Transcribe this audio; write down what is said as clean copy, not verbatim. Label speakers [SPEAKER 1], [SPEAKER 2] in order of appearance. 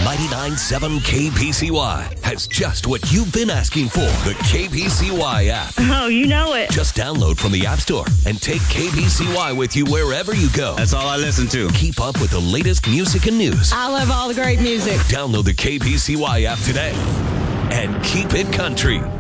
[SPEAKER 1] 99.7 KPCY has just what you've been asking for. The KPCY app.
[SPEAKER 2] Oh, you know it.
[SPEAKER 1] Just download from the App Store and take KPCY with you wherever you go.
[SPEAKER 3] That's all I listen to.
[SPEAKER 1] Keep up with the latest music and news.
[SPEAKER 4] I love all the great music.
[SPEAKER 1] Download the KPCY app today and keep it country.